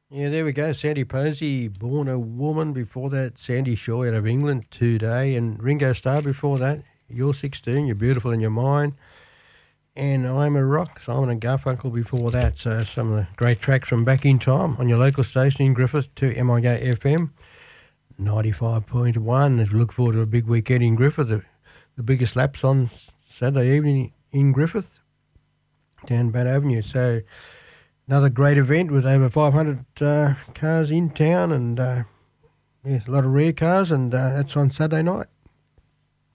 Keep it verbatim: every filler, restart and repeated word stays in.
Yeah, there we go. Sandy Posey, born a woman. Before that, Sandy Shaw out of England today. And Ringo Starr before that. You're sixteen, you're beautiful in your mind. And I'm a Rock, Simon and Garfunkel before that. So some of the great tracks from back in time on your local station in Griffith to M I G F M ninety-five point one. As we look forward to a big weekend in Griffith, the, the biggest laps on Saturday evening in Griffith, down Bat Avenue. So another great event with over five hundred uh, cars in town and uh, yes, a lot of rare cars, and uh, that's on Saturday night.